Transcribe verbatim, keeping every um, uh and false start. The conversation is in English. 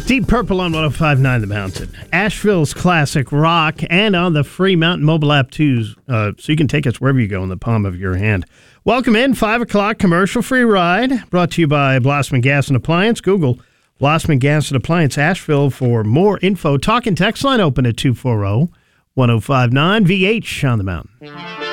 Deep Purple on one oh five point nine The Mountain. Asheville's classic rock, and on the free Mountain mobile app, too, uh, so you can take us wherever you go in the palm of your hand. Welcome in, five o'clock commercial-free ride, brought to you by Blossman Gas and Appliance. Google Blossman Gas and Appliance Asheville for more info. Talk and text line open at two four zero, one oh five nine V H on the Mountain.